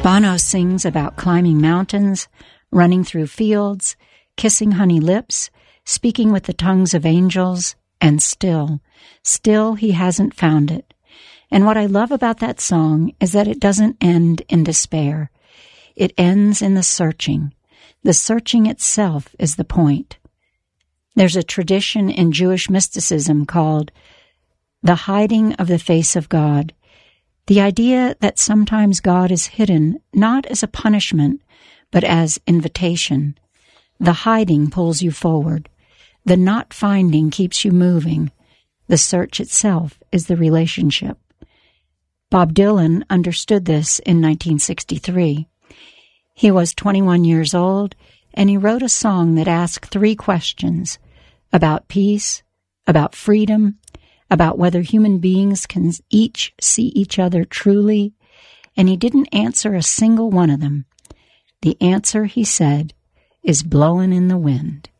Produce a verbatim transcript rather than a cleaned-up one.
Bono sings about climbing mountains, running through fields, kissing honey lips, speaking with the tongues of angels, and still, still he hasn't found it. And what I love about that song is that it doesn't end in despair. It ends in the searching. The searching itself is the point. There's a tradition in Jewish mysticism called the hiding of the face of God. The idea that sometimes God is hidden not as a punishment, but as invitation. The hiding pulls you forward. The not finding keeps you moving. The search itself is the relationship. Bob Dylan understood this in nineteen sixty-three. He was twenty-one years old, and he wrote a song that asked three questions about peace, about freedom, about whether human beings can each see each other truly, and he didn't answer a single one of them. The answer, he said, is blowing in the wind.